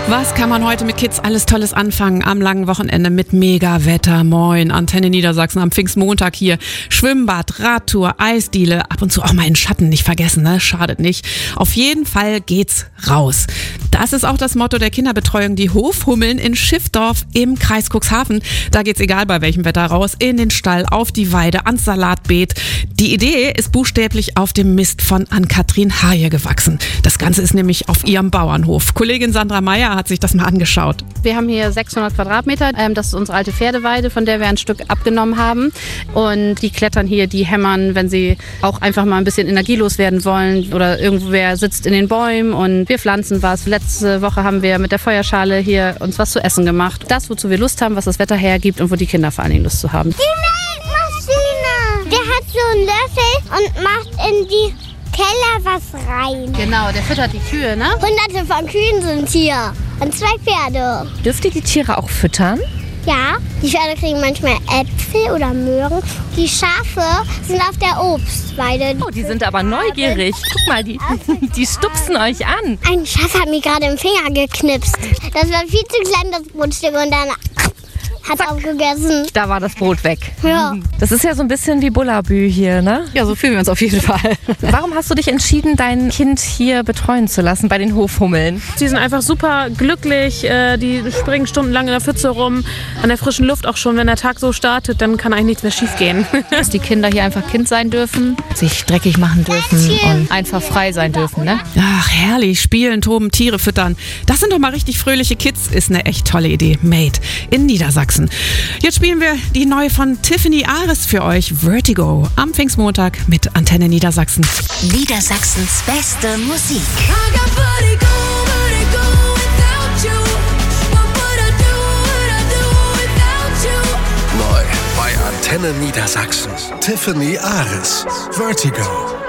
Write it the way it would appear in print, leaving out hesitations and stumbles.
Was kann man heute mit Kids alles Tolles anfangen am langen Wochenende mit Mega-Wetter? Moin, Antenne Niedersachsen am Pfingstmontag hier. Schwimmbad, Radtour, Eisdiele, ab und zu auch mal in Schatten nicht vergessen, ne? Schadet nicht. Auf jeden Fall geht's raus. Das ist auch das Motto der Kinderbetreuung, die Hofhummeln in Schiffdorf im Kreis Cuxhaven. Da geht's egal bei welchem Wetter raus, in den Stall, auf die Weide, ans Salatbeet. Die Idee ist buchstäblich auf dem Mist von Ann-Kathrin Haje gewachsen. Das Ganze ist nämlich auf ihrem Bauernhof. Kollegin Sandra Meyer hat sich das mal angeschaut. Wir haben hier 600 Quadratmeter. Das ist unsere alte Pferdeweide, von der wir ein Stück abgenommen haben. Und die klettern hier, die hämmern, wenn sie auch einfach mal ein bisschen energielos werden wollen. Oder irgendwer sitzt in den Bäumen und wir pflanzen was. Letzte Woche haben wir mit der Feuerschale hier uns was zu essen gemacht. Das, wozu wir Lust haben, was das Wetter hergibt und wo die Kinder vor allen Dingen Lust zu haben. Die Melkmaschine! Der hat so einen Löffel und macht in die Keller was rein. Genau, der füttert die Kühe, ne? Hunderte von Kühen sind hier und 2 Pferde. Dürft ihr die Tiere auch füttern? Ja, die Pferde kriegen manchmal Äpfel oder Möhren. Die Schafe sind auf der Obstweide. Oh, die sind aber neugierig. Guck mal, die stupsen euch an. Ein Schaf hat mir gerade im Finger geknipst. Das war viel zu klein, das Brotstück, und dann hat es aufgegessen. Da war das Brot weg. Ja. Das ist ja so ein bisschen wie Bullabü hier, ne? Ja, so fühlen wir uns auf jeden Fall. Warum hast du dich entschieden, dein Kind hier betreuen zu lassen bei den Hofhummeln? Sie sind einfach super glücklich, die springen stundenlang in der Pfütze rum, an der frischen Luft auch schon. Wenn der Tag so startet, dann kann eigentlich nichts mehr schief gehen. Dass die Kinder hier einfach Kind sein dürfen, sich dreckig machen dürfen und einfach frei sein dürfen, ne? Ach, herrlich. Spielen, toben, Tiere füttern. Das sind doch mal richtig fröhliche Kids. Ist eine echt tolle Idee. Made in Niedersachsen. Jetzt spielen wir die neue von Tiffany Ares für euch, Vertigo, am Pfingstmontag mit Antenne Niedersachsen. Niedersachsens beste Musik. Neu bei Antenne Niedersachsen. Tiffany Ares, Vertigo.